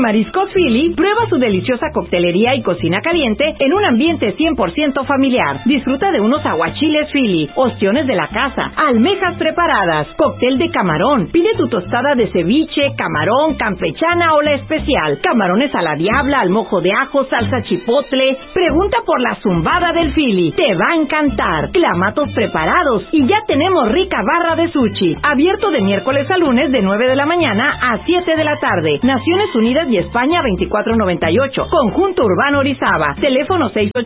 Mariscos Philly, prueba su deliciosa coctelería y cocina caliente en un ambiente 100% familiar. Disfruta de unos aguachiles Philly, ostiones de la casa, almejas preparadas, cóctel de camarón. Pide tu tostada de ceviche, camarón, campechana o la especial. Camarones a la diabla, al mojo de ajo, salsa chipotle. Pregunta por la zumbada del Philly. Te va a encantar. Clamatos preparados y ya tenemos rica barra de sushi. Abierto de miércoles a lunes de 9 de la mañana a 7 de la tarde. Naciones Unidas y España 2498. Conjunto Urbano Orizaba. Teléfono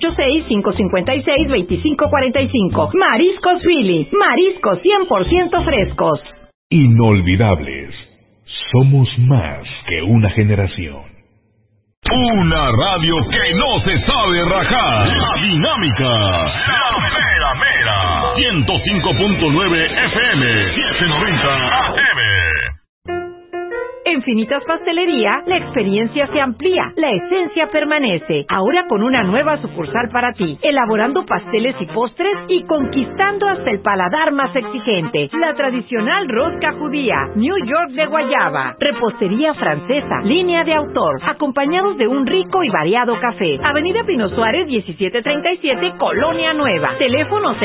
686-556-2545. Mariscos Philly. Mariscos 100% frescos. Inolvidables. Somos más que una generación. Una radio que no se sabe rajar. La Dinámica. La Mera Mera. 105.9 FM. 790 AM. En Finitas Pastelería, la experiencia se amplía, la esencia permanece. Ahora con una nueva sucursal para ti, elaborando pasteles y postres y conquistando hasta el paladar más exigente. La tradicional rosca judía, New York de guayaba, repostería francesa, línea de autor, acompañados de un rico y variado café. Avenida Pino Suárez, 1737, Colonia Nueva. Teléfono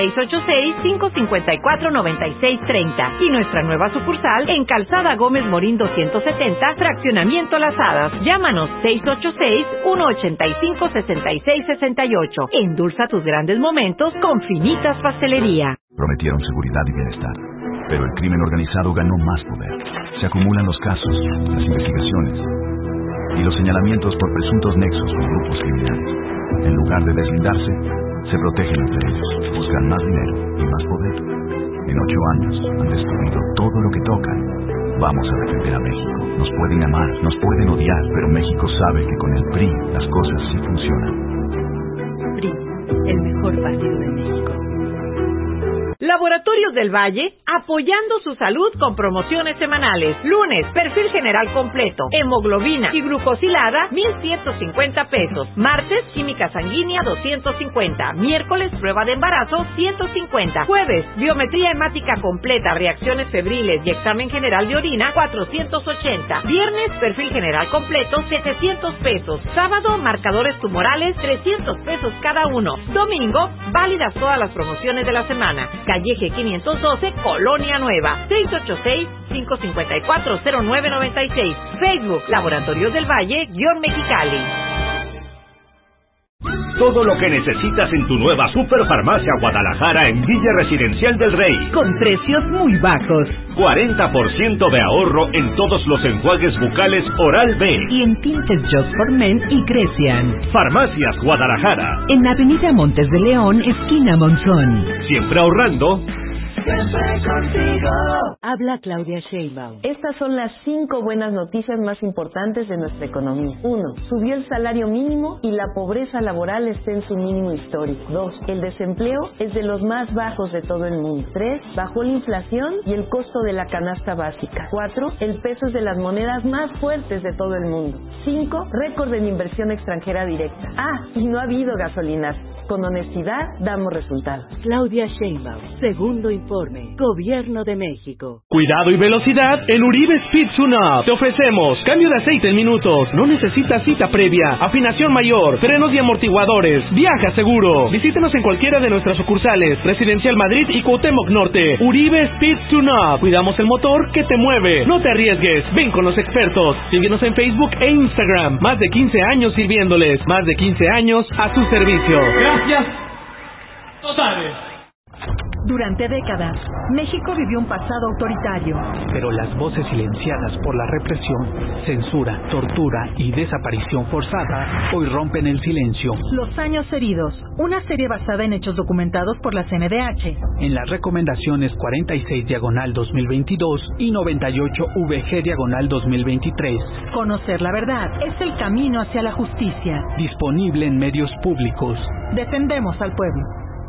686-554-9630. Y nuestra nueva sucursal en Calzada Gómez Morín 270, Fraccionamiento Las Hadas. Llámanos 686-185-6668. Endulza tus grandes momentos con Finitas Pastelería. Prometieron seguridad y bienestar, pero el crimen organizado ganó más poder. Se acumulan los casos, las investigaciones y los señalamientos por presuntos nexos con grupos criminales. En lugar de deslindarse, se protegen entre ellos, buscan más dinero y más poder. En 8 años han destruido todo lo que tocan. Vamos a defender a México. Nos pueden amar, nos pueden odiar, pero México sabe que con el PRI las cosas sí funcionan. PRI, el mejor partido de México. Laboratorios del Valle, apoyando su salud con promociones semanales. Lunes, perfil general completo, hemoglobina y glucosilada, 1,150 pesos. Martes, química sanguínea, 250. Miércoles, prueba de embarazo, 150. Jueves, biometría hemática completa, reacciones febriles y examen general de orina, 480. Viernes, perfil general completo, 700 pesos. Sábado, marcadores tumorales, 300 pesos cada uno. Domingo, válidas todas las promociones de la semana. Calleje 512, Colonia Nueva, 686-554-0996. Facebook, Laboratorios del Valle, _Mexicali. Todo lo que necesitas en tu nueva Superfarmacia Guadalajara en Villa Residencial del Rey. Con precios muy bajos. 40% de ahorro en todos los enjuagues bucales Oral B. Y en tintes Just for Men y Crecian. Farmacias Guadalajara. En Avenida Montes de León, esquina Monzón. Siempre ahorrando. Siempre contigo. Habla Claudia Sheinbaum. Estas son las 5 buenas noticias más importantes de nuestra economía. 1. Subió el salario mínimo y la pobreza laboral está en su mínimo histórico. 2. El desempleo es de los más bajos de todo el mundo. 3. Bajó la inflación y el costo de la canasta básica. 4. El peso es de las monedas más fuertes de todo el mundo. 5. Récord en inversión extranjera directa. Y no ha habido gasolinas. Con honestidad damos resultados. Claudia Sheinbaum, segundo informe, Gobierno de México. Cuidado y velocidad en Uribe Speed Tune-Up. Te ofrecemos cambio de aceite en minutos, no necesitas cita previa, afinación mayor, frenos y amortiguadores, viaja seguro. Visítenos en cualquiera de nuestras sucursales, Residencial Madrid y Cuauhtémoc Norte. Uribe Speed Tune-Up. Cuidamos el motor que te mueve. No te arriesgues, ven con los expertos. Síguenos en Facebook e Instagram. Más de 15 años sirviéndoles, más de 15 años a su servicio. Gracias totales. Durante décadas, México vivió un pasado autoritario. Pero las voces silenciadas por la represión, censura, tortura y desaparición forzada hoy rompen el silencio. Los años heridos, una serie basada en hechos documentados por la CNDH. En las recomendaciones 46/2022 y 98/VG/2023. Conocer la verdad es el camino hacia la justicia. Disponible en medios públicos. Defendemos al pueblo.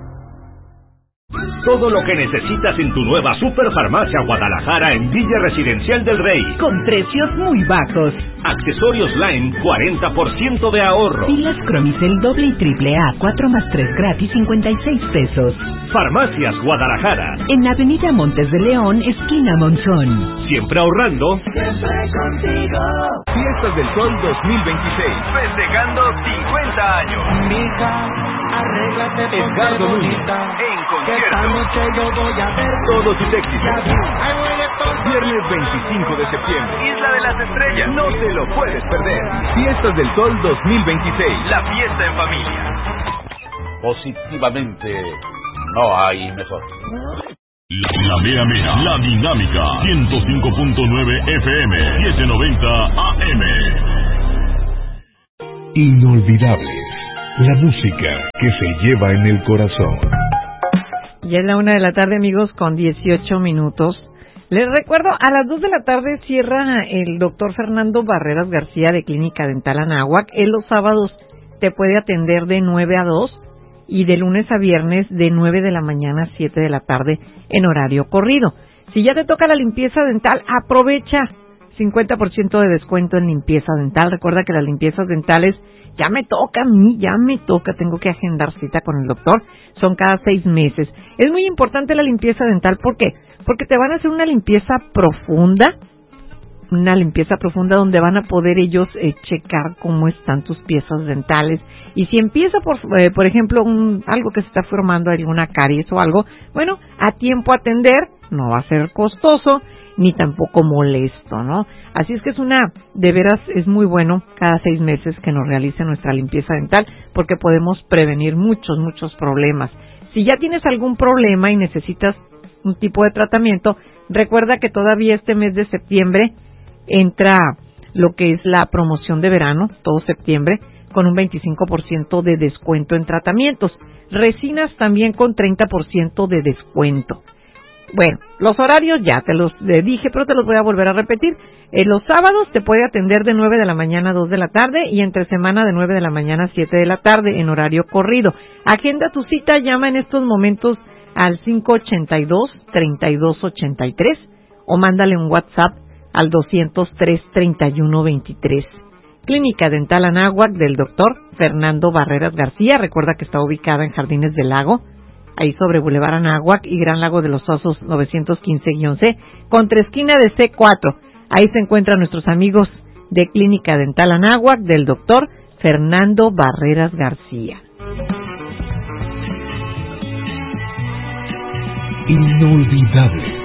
Todo lo que necesitas en tu nueva Superfarmacia Guadalajara en Villa Residencial del Rey. Con precios muy bajos. Accesorios Line, 40% de ahorro. Pilas Cromicel doble y triple A, 4+3 gratis, 56 pesos. Farmacias Guadalajara. En Avenida Montes de León, esquina Monzón. Siempre ahorrando. Siempre contigo. Si es Fiestas del Sol 2026. Festejando 50 años. Mija, arréglate Edgardo Núñez en concierto. Todos sus éxitos. Viernes 25 de septiembre. Isla de las Estrellas. No te lo puedes perder. Fiestas del Sol 2026. La fiesta en familia. Positivamente, no hay mejor. La mera mera, la dinámica, 105.9 FM, 790 AM. Inolvidables, la música que se lleva en el corazón. Ya es la 1 de la tarde, amigos, con 18 minutos. Les recuerdo, a las 2 de la tarde cierra el doctor Fernando Barreras García de Clínica Dental Anáhuac. Él los sábados te puede atender de 9 a 2 y de lunes a viernes de 9 de la mañana a 7 de la tarde en horario corrido. Si ya te toca la limpieza dental, aprovecha 50% de descuento en limpieza dental. Recuerda que las limpiezas dentales ya me toca a mí, tengo que agendar cita con el doctor, son cada 6 meses. Es muy importante la limpieza dental, ¿por qué? Porque te van a hacer una limpieza profunda donde van a poder ellos checar cómo están tus piezas dentales. Y si empieza por ejemplo algo que se está formando, alguna caries o algo, bueno, a tiempo atender, no va a ser costoso ni tampoco molesto, ¿no? Así es que de veras es muy bueno cada 6 meses que nos realice nuestra limpieza dental, porque podemos prevenir muchos problemas. Si ya tienes algún problema y necesitas un tipo de tratamiento, recuerda que todavía este mes de septiembre entra lo que es la promoción de verano, todo septiembre, con un 25% de descuento en tratamientos. Resinas también con 30% de descuento. Bueno, los horarios ya te los dije, pero te los voy a volver a repetir. Los sábados te puede atender de 9 de la mañana a 2 de la tarde y entre semana de 9 de la mañana a 7 de la tarde en horario corrido. Agenda tu cita, llama en estos momentos al 582-3283 o mándale un WhatsApp al 203-3123. Clínica Dental Anáhuac del doctor Fernando Barreras García. Recuerda que está ubicada en Jardines del Lago, ahí sobre Boulevard Anáhuac y Gran Lago de los Osos 915-C, contra esquina de C4. Ahí se encuentran nuestros amigos de Clínica Dental Anáhuac del doctor Fernando Barreras García. Inolvidables.